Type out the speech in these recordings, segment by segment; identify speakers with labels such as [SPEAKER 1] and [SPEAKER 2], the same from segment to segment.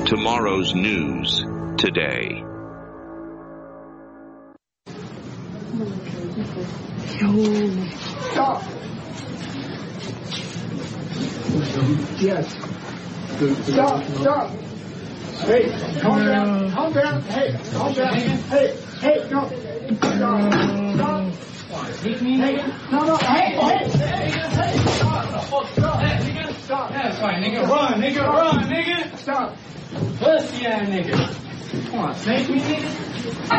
[SPEAKER 1] Tomorrow's news today.
[SPEAKER 2] Stop. Yes. Stop. Hey, calm down. Hey, calm down. Hey, no. Stop. Hey, no. Hey. Stop.
[SPEAKER 3] That's fine, nigga. Run, nigga.
[SPEAKER 2] Stop.
[SPEAKER 3] Pussy ass nigga. Come on, snake me, nigga.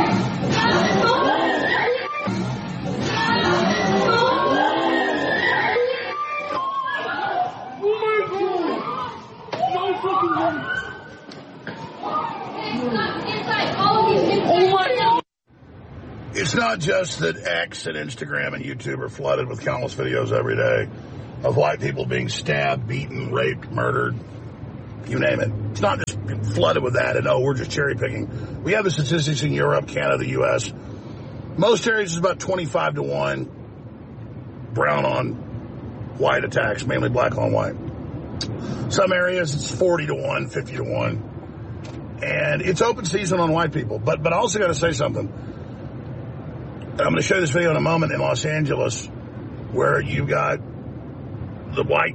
[SPEAKER 4] It's not just that X and Instagram and YouTube are flooded with countless videos every day of white people being stabbed, beaten, raped, murdered, you name it. It's not just flooded with that and, we're just cherry picking. We have the statistics in Europe, Canada, the U.S. Most areas is about 25-1 brown on white attacks, mainly black on white. Some areas it's 40-1, 50-1. And it's open season on white people. But I also got to say something. I'm going to show you this video in a moment in Los Angeles where you got the white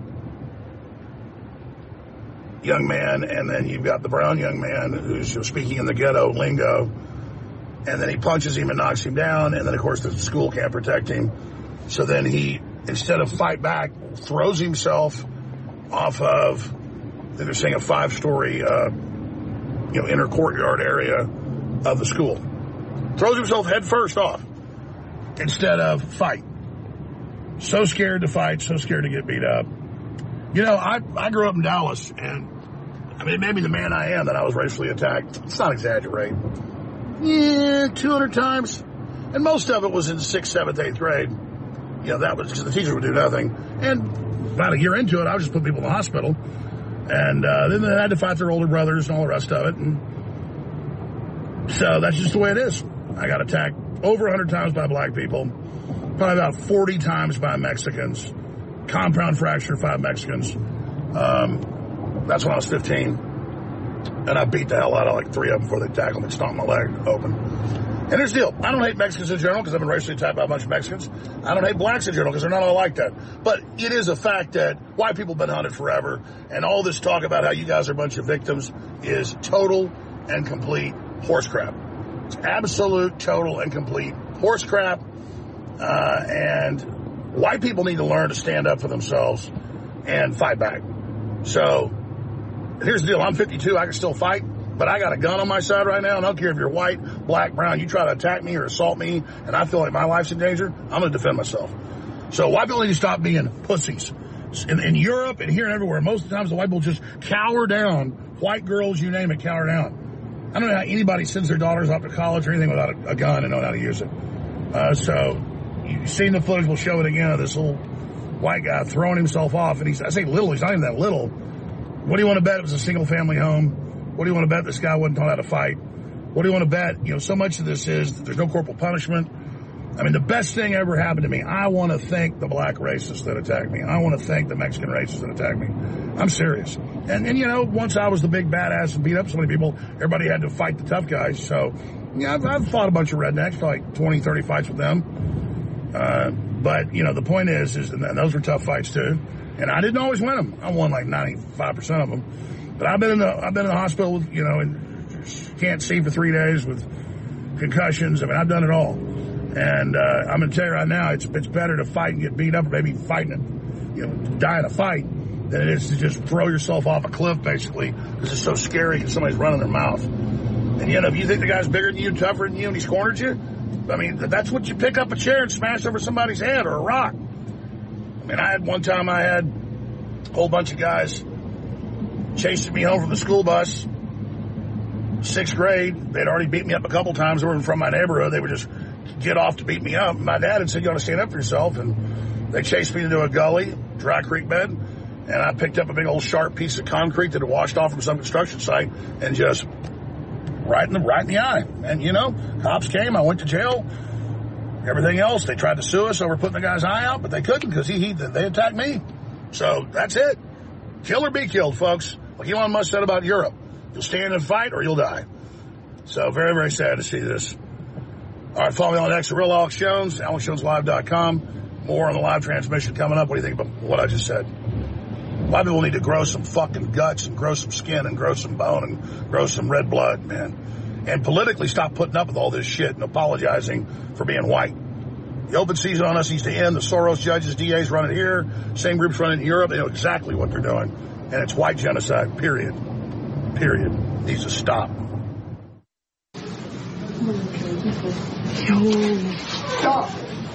[SPEAKER 4] young man and then you've got the brown young man who's speaking in the ghetto lingo, and then he punches him and knocks him down, and then, of course, the school can't protect him. So then he, instead of fight back, throws himself off of, they're saying, a 5-story, inner courtyard area of the school. Throws himself head first off instead of fight. So scared to fight, so scared to get beat up. I grew up in Dallas, and it made me the man I am that I was racially attacked. It's not exaggerating. 200 times. And most of it was in 6th, 7th, 8th grade. That was because the teacher would do nothing. And about a year into it, I would just put people in the hospital. And then they had to fight their older brothers and all the rest of it. And so that's just the way it is. I got attacked over 100 times by black people, probably about 40 times by Mexicans, compound fracture, 5 Mexicans. That's when I was 15. And I beat the hell out of like 3 of them before they tackled me and stomped my leg open. And here's the deal. I don't hate Mexicans in general because I've been racially attacked by a bunch of Mexicans. I don't hate blacks in general because they're not all like that. But it is a fact that white people have been hunted forever. And all this talk about how you guys are a bunch of victims is total and complete horse crap. It's absolute, total, and complete horse crap. And white people need to learn to stand up for themselves and fight back. So here's the deal. I'm 52. I can still fight. But I got a gun on my side right now, and I don't care if you're white, black, brown. You try to attack me or assault me, and I feel like my life's in danger, I'm going to defend myself. So white people need to stop being pussies. In Europe and here and everywhere, most of the times the white people just cower down. White girls, you name it, cower down. I don't know how anybody sends their daughters off to college or anything without a gun and know how to use it. So you've seen the footage. We'll show it again of this little white guy throwing himself off. And I say little, he's not even that little. What do you want to bet it was a single-family home? What do you want to bet this guy wasn't taught how to fight? What do you want to bet? So much of this is that there's no corporal punishment. The best thing ever happened to me. I want to thank the black racists that attacked me. I want to thank the Mexican racists that attacked me. I'm serious. And once I was the big badass and beat up so many people, everybody had to fight the tough guys. So, I've fought a bunch of rednecks, like 20, 30 fights with them. But the point is, and those were tough fights too. And I didn't always win them. I won like 95% of them. But I've been in the hospital, and can't see for 3 days with concussions. I've done it all. And I'm going to tell you right now, it's better to fight and get beat up, or maybe fighting and die in a fight, than it is to just throw yourself off a cliff, basically, because it's so scary because somebody's running their mouth. And if you think the guy's bigger than you, tougher than you, and he's cornered you, that's what you pick up a chair and smash over somebody's head or a rock. I had one time I had a whole bunch of guys chasing me home from the school bus, 6th grade. They'd already beat me up a couple times. They were from my neighborhood. They would just get off to beat me up. My dad had said, you ought to stand up for yourself. And they chased me into a gully, dry creek bed, and I picked up a big old sharp piece of concrete that had washed off from some construction site and just right in the eye. And, cops came. I went to jail. Everything else, they tried to sue us over putting the guy's eye out, but they couldn't because they attacked me. So that's it. Kill or be killed, folks. Like Elon Musk said about Europe. You'll stand and fight or you'll die. So very, very sad to see this. All right, follow me on X, Real Alex Jones, AlexJonesLive.com. More on the live transmission coming up. What do you think about what I just said? A lot of people need to grow some fucking guts and grow some skin and grow some bone and grow some red blood, man. And politically stop putting up with all this shit and apologizing for being white. The open season on us needs to end. The Soros judges, DAs run it here. Same groups run it in Europe. They know exactly what they're doing. And it's white genocide, period. Period. Needs to stop.
[SPEAKER 2] Stop.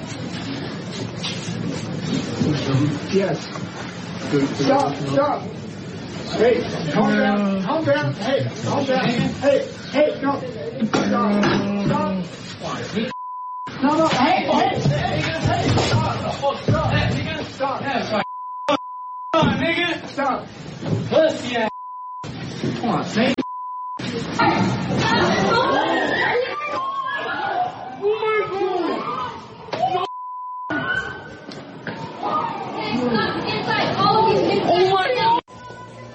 [SPEAKER 2] Yes. Stop. Hey, calm down. Hey, calm down. Hey, no. Stop. No, hey, stop.
[SPEAKER 3] Come on, nigga.
[SPEAKER 2] Stop.
[SPEAKER 3] Pussy ass. Come on, say.
[SPEAKER 5] Oh my God.